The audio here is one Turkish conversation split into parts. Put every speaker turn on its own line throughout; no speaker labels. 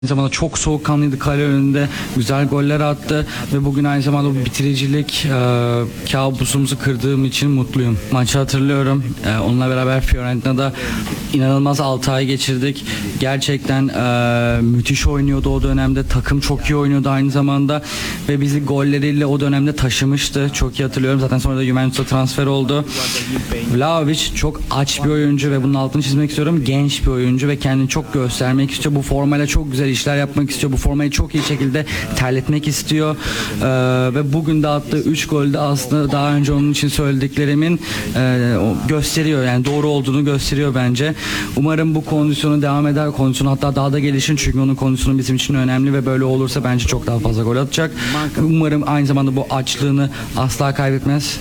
Aynı zamanda çok soğukkanlıydı kale önünde. Güzel goller attı ve bugün aynı zamanda bu bitiricilik kabusumuzu kırdığım için mutluyum. Maçı hatırlıyorum. Onunla beraber Fiorentina'da inanılmaz 6 ay geçirdik. Gerçekten müthiş oynuyordu o dönemde. Takım çok iyi oynuyordu aynı zamanda ve bizi golleriyle o dönemde taşımıştı. Çok iyi hatırlıyorum. Zaten sonra da Juventus'a transfer oldu. Vlahovic çok aç bir oyuncu ve bunun altını çizmek istiyorum. Genç bir oyuncu ve kendini çok göstermek istiyor. Bu formayla çok güzel işler yapmak istiyor. Bu formayı çok iyi şekilde terletmek istiyor. Ve bugün de attığı 3 golde aslında daha önce onun için söylediklerimin gösteriyor. Yani doğru olduğunu gösteriyor bence. Umarım bu kondisyonu devam eder. Kondisyonu hatta daha da gelişir. Çünkü onun kondisyonu bizim için önemli ve böyle olursa bence çok daha fazla gol atacak. Umarım aynı zamanda bu açlığını asla kaybetmez.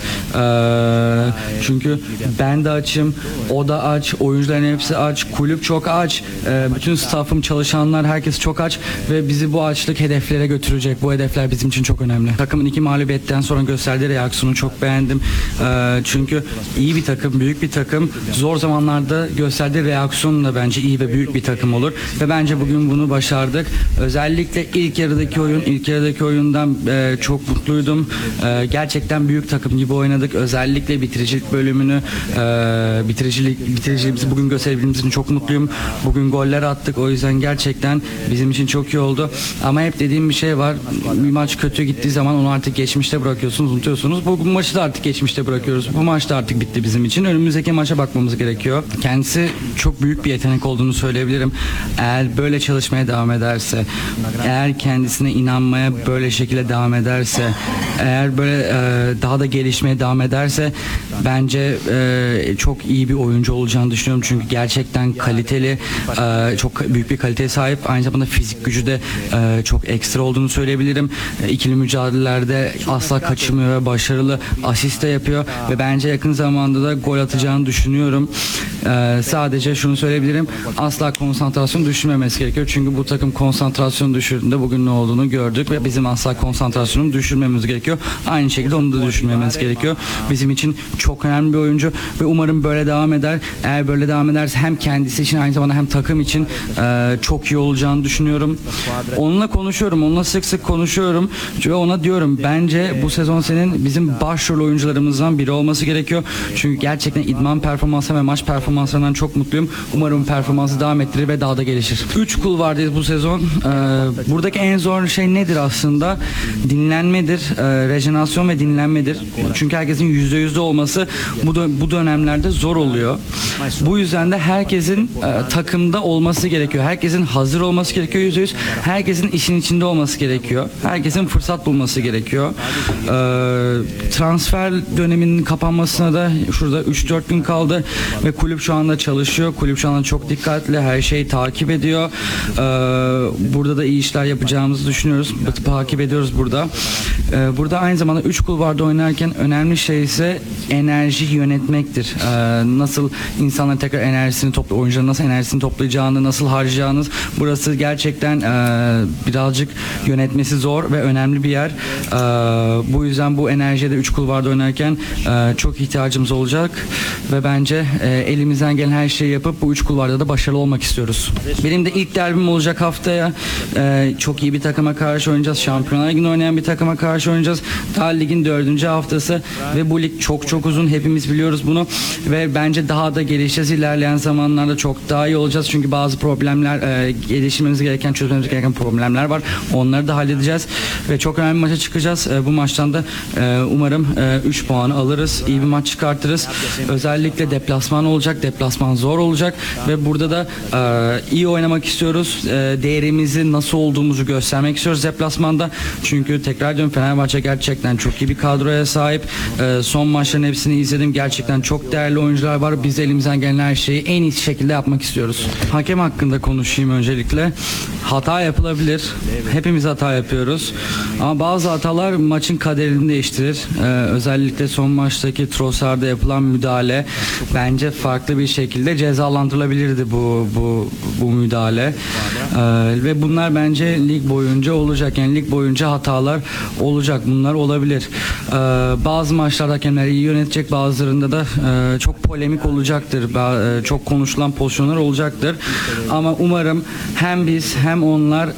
Çünkü ben de açım. O da aç. Oyuncuların hepsi aç. Kulüp çok aç. Bütün staffım, çalışanlar, herkes çok aç ve bizi bu açlık hedeflere götürecek. Bu hedefler bizim için çok önemli. Takımın 2 mağlubiyetten sonra gösterdiği reaksiyonu çok beğendim. Çünkü iyi bir takım, büyük bir takım. Zor zamanlarda gösterdiği reaksiyon da bence iyi ve büyük bir takım olur. Ve bence bugün bunu başardık. Özellikle ilk yarıdaki oyundan çok mutluydum. Gerçekten büyük takım gibi oynadık. Özellikle bitiricilik bölümünü bitiriciliğimizi bugün gösterebildiğimiz için çok mutluyum. Bugün goller attık. O yüzden gerçekten bizim için çok iyi oldu. Ama hep dediğim bir şey var. Bir maç kötü gittiği zaman onu artık geçmişte bırakıyorsunuz, unutuyorsunuz. Bu maçı da artık geçmişte bırakıyoruz. Bu maç da artık bitti bizim için. Önümüzdeki maça bakmamız gerekiyor. Kendisi çok büyük bir yetenek olduğunu söyleyebilirim. Eğer böyle çalışmaya devam ederse, eğer kendisine inanmaya böyle şekilde devam ederse, eğer böyle daha da gelişmeye devam ederse bence çok iyi bir oyuncu olacağını düşünüyorum. Çünkü gerçekten kaliteli, çok büyük bir kaliteye sahip. Aynı zamanda fizik gücü de çok ekstra olduğunu söyleyebilirim. İkili mücadelelerde asla kaçırmıyor ve başarılı asist de yapıyor ve bence yakın zamanda da gol atacağını düşünüyorum. Sadece şunu söyleyebilirim. Asla konsantrasyon düşürmemesi gerekiyor. Çünkü bu takım konsantrasyon düşürdüğünde bugün ne olduğunu gördük ve bizim asla konsantrasyonu düşürmemiz gerekiyor. Aynı şekilde onu da düşürmememiz gerekiyor. Bizim için çok önemli bir oyuncu ve umarım böyle devam eder. Eğer böyle devam ederse hem kendisi için aynı zamanda hem takım için çok iyi olacağını düşünüyorum. Onunla konuşuyorum. Onunla sık sık konuşuyorum. Ve ona diyorum bence bu sezon senin bizim başrol oyuncularımızdan biri olması gerekiyor. Çünkü gerçekten idman performansı ve maç performanslarından çok mutluyum. Umarım performansı devam ettirir ve daha da gelişir. 3 kulvardayız bu sezon. Buradaki en zor şey nedir aslında? Dinlenmedir. Rejenerasyon ve dinlenmedir. Çünkü herkesin %100'de olması bu dönemlerde zor oluyor. Bu yüzden de herkesin takımda olması gerekiyor. Herkesin hazır olması gerekiyor %100. Herkesin işin içinde olması gerekiyor. Herkesin fırsat bulması gerekiyor. Transfer döneminin kapanmasına da şurada 3-4 gün kaldı ve kulüp şu anda çalışıyor. Kulüp şu anda çok dikkatli. Her şeyi takip ediyor. Burada da iyi işler yapacağımızı düşünüyoruz. Takip ediyoruz burada. Burada aynı zamanda 3 kulvarda oynarken önemli şey ise enerji yönetmektir. Nasıl insanların tekrar enerjisini oyuncuların nasıl enerjisini toplayacağını, nasıl harcayacağınız. Burası gerçekten birazcık yönetmesi zor ve önemli bir yer. Bu yüzden bu enerjiye de 3 kulvarda oynarken çok ihtiyacımız olacak ve bence elimizden gelen her şeyi yapıp bu 3 kulvarda da başarılı olmak istiyoruz. Benim de ilk derbim olacak haftaya. Çok iyi bir takıma karşı oynayacağız. Şampiyonlar Ligi'nde oynayan bir takıma karşı oynayacağız. Daha ligin 4. haftası ve bu lig çok uzun. Hepimiz biliyoruz bunu ve bence daha da gelişeceğiz. İlerleyen zamanlarda çok daha iyi olacağız. Çünkü bazı problemler, gelişmemiz gereken, çözmemiz gereken problemler var. Onları da halledeceğiz ve çok önemli bir maça çıkacağız. Bu maçtan da umarım 3 puanı alırız. İyi bir maç çıkartırız. Özellikle deplasman olacak. Deplasman zor olacak ve burada da iyi oynamak istiyoruz. Değerimizi nasıl olduğumuzu göstermek istiyoruz deplasmanda. Çünkü tekrar diyorum Fenerbahçe gerçekten çok iyi bir kadroya sahip. Son maçların hepsini izledim. Gerçekten çok değerli oyuncular var. Biz elimizden gelen her şeyi en iyi şekilde yapmak istiyoruz. Hakem hakkında konuşayım öncelikle. Hata yapılabilir. Hepimiz hata yapıyoruz. Ama bazı hatalar maçın kaderini değiştirir. Özellikle son maçtaki Trossard'a yapılan müdahale bence farklı bir şekilde cezalandırılabilirdi bu müdahale. Ve bunlar bence lig boyunca olacak. Yani lig boyunca hatalar olacak. Bunlar olabilir. Bazı maçlarda hakemler iyi yönetecek. Bazılarında da çok polemik olacaktır. Çok konuşulan pozisyonlar olacaktır. Ama umarım hem biz hem onlar